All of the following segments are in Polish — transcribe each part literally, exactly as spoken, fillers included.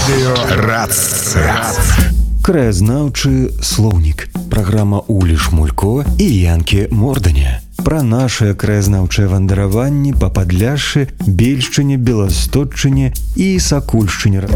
Рацыя. Краязнаўчы слоўнік. Праграма Улі Шмулько і Янкі Морданя. Пра нашыя краязнаўчыя вандраванні па Падляшшы, Бельшчыне, Беласточчыне і Сакульшчыне.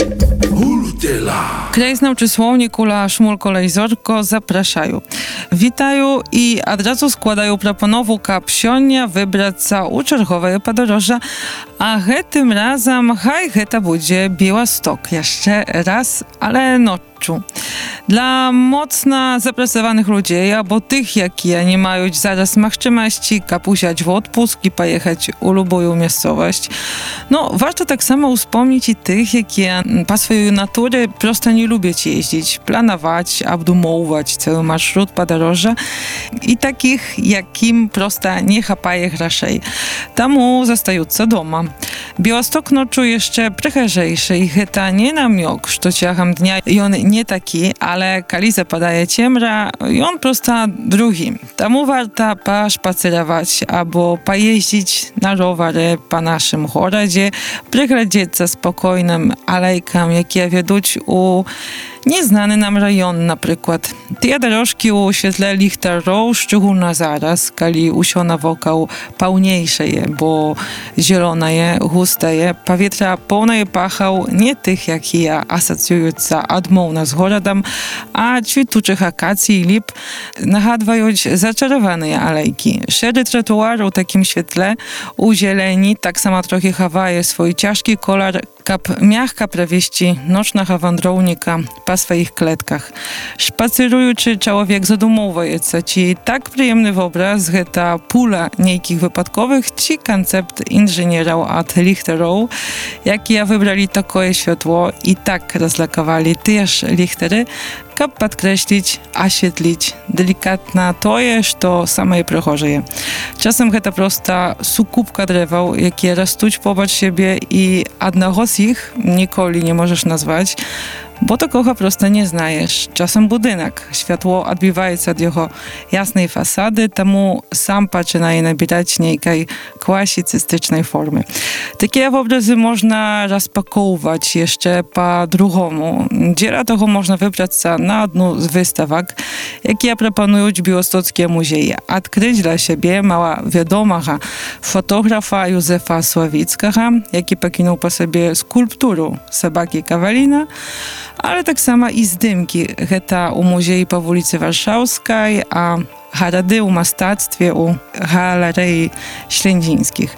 Краєзнавчий словник Уля Шмулько-Лейзорко zapraszają. Witają i od razu składają proponowu kap sьогодні wybrаться u czergowej podróży, a tym razem haj heta będzie Białystok jeszcze raz, ale noczu. Dla mocno zapracowanych ludzi, albo tych, jakie nie mają zaraz możliwości kapusiać w odpust i pojechać u luboją miejscowość. No, warto tak samo wspomnieć i tych, jakie po swojej natury prosto nie lubią jeździć, planować, obdumować cały marszrut podróży i takich, jakim prosto nie chapaje groszej. Temu zostające doma. Białystok noczu jeszcze przychężejszy i chyta nie namiok, że ciacham dnia i on nie taki, ale kali zapadaje ciemra i on prosto drugi. Temu warto paszpacerować albo pojeździć na rowery po naszym gorodzie, przyglądać się spokojnym alejkam, jakie wiedzą u nieznany nam rejon na przykład. Te dorożki u świetle lichtarów, szczególnie zaraz, kali usiona wokół pełniejsze je, bo zielone je, guste je, powietrza pełne je pachał nie tych, jakie asocjujące odmowne z gorodem, a kwituczych akacji i lip nahadwają zaczarowane alejki. Szery trotuaru w takim świetle u zieleni tak samo trochę chawaje swój ciężki kolor, kap miachka prawieści nocnego wandrownika po swoich kletkach. Spacerujący człowiek zadumowuje się, ci tak przyjemny obraz, że ta pula niejkich wypadkowych, ci koncept inżynierów od lichterów, jakie wybrali takie światło i tak rozlakowali też lichtery, kap podkreślić, oświetlić delikatne to jest, to same przechodzenie. Czasem to prosta sukupka drewał, jakie rastuć pobacz siebie i jednego z ich nikoли nie możesz nazwać, bo to kocha prosto nie znajesz. Czasem budynek. Światło odbiwaje się od jego jasnej fasady, temu sam zaczyna nabierać niejkiej klasicystycznej formy. Takie obrazy można rozpakować jeszcze po drugiemu. Dziela tego można wybrać na jedną z wystawek, jakie proponują białostockie muzeje. Odkryć dla siebie mała wiadomego fotografa Józefa Sławickiego, jaki pokinął po sobie skulpturę Sobaki Kawalina, ale tak samo i zdymki. Heta u Muzeju po ulicy Warszawskiej, a harady u mastactwie u Galerei Ślędzińskich.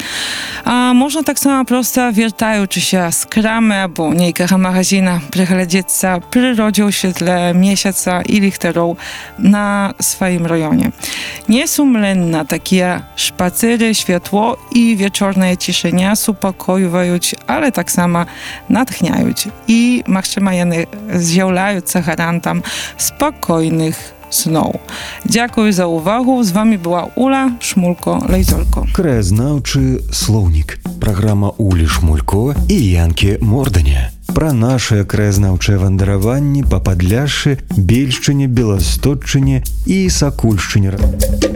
A można tak samo prosto wiertaючи się z kramy albo niejkiego magazyna przyglądać się przyrodzie w świetle miesiąca i lichterów na swoim rejonie. Niesumlenne takie spacery, światło i wieczorne ciszenia uspokojują, ale tak samo natchniają i maksimajany zjawiają się garantem spokojnych snów. Dziękuję za uwagę. Z wami była Ula Szmulko-Lejzorko. Краязнаўчы слоўнік. Праграма Улі Шмулько і Янкі Морданя. Пра нашыя краязнаўчыя вандраванні па Падляшшы, Бельшчыне, Беласточчыне і Сакульшчыне.